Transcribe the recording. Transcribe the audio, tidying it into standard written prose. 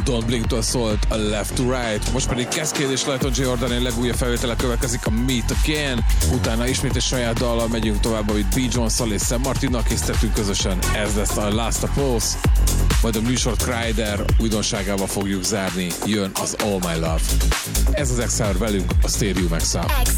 Don't Blink-től szólt a Left to Right, most pedig Cascade és Lighton Jordan legújabb felvétele következik, a Meet Again, utána ismét egy saját dallal megyünk tovább, amit B. Jones-szal és Sam Martinnal készítettünk közösen, ez lesz a Last of Us, majd a műsort Kryder újdonságával fogjuk zárni, jön az All My Love. Ez az Exile velünk, a Stereo Max-al.